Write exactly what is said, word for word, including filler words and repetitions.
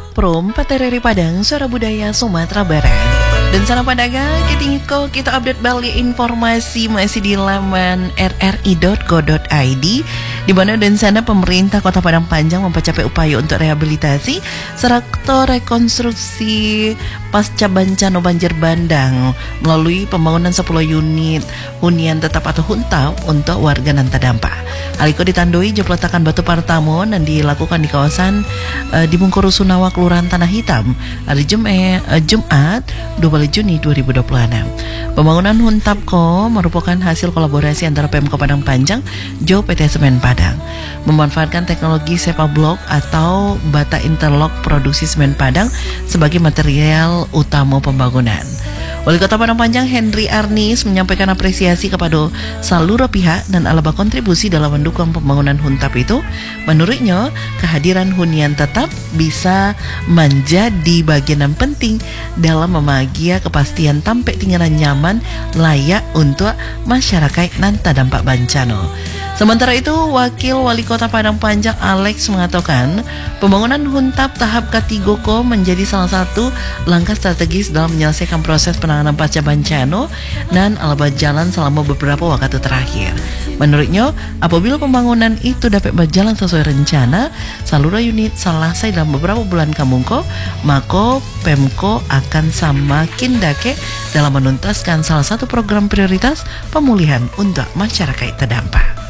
Prom Patereri Padang, Suara Budaya Sumatera Barat. Dan sana padagang, kita kita update balik informasi masih di laman r r i dot co dot i d, di mana dan sana pemerintah Kota Padang Panjang mempercapai upaya untuk rehabilitasi serta rekonstruksi pasca bencana banjir bandang melalui pembangunan sepuluh unit hunian tetap atau huntap untuk warga nan terdampak. Hal itu ditandui jepletakan batu partamon dan dilakukan di kawasan uh, di Bungkuru Sunawa, Kelurahan Tanah Hitam hari Jumat, uh, Jumat dua belas Juni dua ribu dua puluh enam. Pembangunan Huntapco merupakan hasil kolaborasi antara Pemkab Padang Panjang, Jo P T Semen Padang, memanfaatkan teknologi Sepa Block atau bata interlock produksi semen Padang sebagai material utama pembangunan. Wali Kota Padang Panjang Henry Arnis menyampaikan apresiasi kepada seluruh pihak dan alaba kontribusi dalam mendukung pembangunan Huntap itu. Menurutnya, kehadiran hunian tetap bisa menjadi bagian yang penting dalam memagia kepastian tampek tinggalan nyaman layak untuk masyarakat nan terdampak bencana. Sementara itu, Wakil Wali Kota Padang Panjang Alex mengatakan pembangunan Huntap tahap ketiga ko menjadi salah satu langkah strategis dalam menyelesaikan proses penanganan pasca bencana dan alaba jalan selama beberapa waktu terakhir. Menurutnya, apabila pembangunan itu dapat berjalan sesuai rencana, seluruh unit selesai dalam beberapa bulan kamungko, maka Pemko akan semakin dake dalam menuntaskan salah satu program prioritas pemulihan untuk masyarakat terdampak.